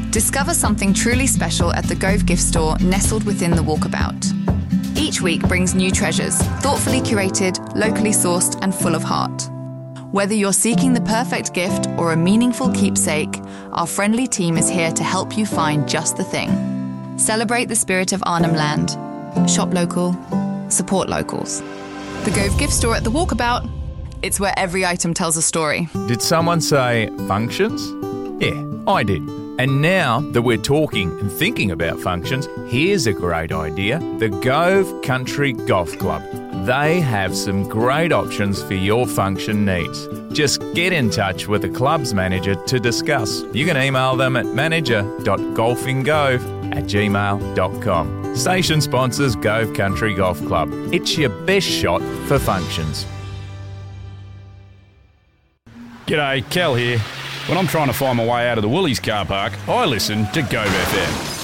Discover something truly special at the Gove gift store nestled within the Walkabout. Each week brings new treasures, thoughtfully curated, locally sourced and full of heart. Whether you're seeking the perfect gift or a meaningful keepsake, our friendly team is here to help you find just the thing. Celebrate the spirit of Arnhem Land. Shop local, support locals. The Gove gift store at the Walkabout. It's where every item tells a story. Did someone say functions? Yeah, I did. And now that we're talking and thinking about functions, here's a great idea. The Gove Country Golf Club. They have some great options for your function needs. Just get in touch with the club's manager to discuss. You can email them at manager.golfinggove@gmail.com. Station sponsors Gove Country Golf Club. It's your best shot for functions. G'day, Cal here. When I'm trying to find my way out of the Woolies car park, I listen to Gove FM.